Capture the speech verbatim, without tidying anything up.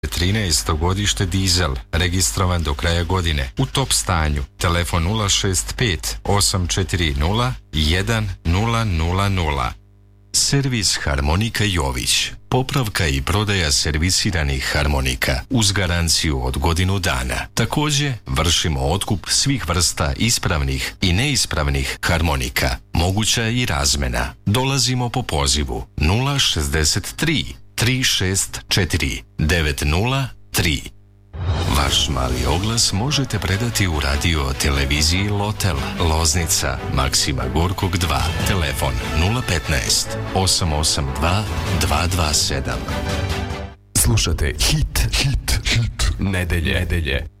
trinaesto godište dizel, registrovan do kraja godine, u top stanju. Telefon nula šest pet osam četiri nula jedan nula nula nula. Servis Harmonika Jović. Popravka i prodaja servisiranih harmonika uz garanciju od godinu dana. Također vršimo otkup svih vrsta ispravnih i neispravnih harmonika. Moguća je i razmena. Dolazimo po pozivu nula šezdeset tri tri šest četiri devet nula tri. Vaš mali oglas možete predati u radio televiziji Lotel, Loznica, Maksima Gorkog dva, telefon nula petnaest osam osam dva dva dva sedam. Slušate hit, hit, hit, nedelje, nedelje.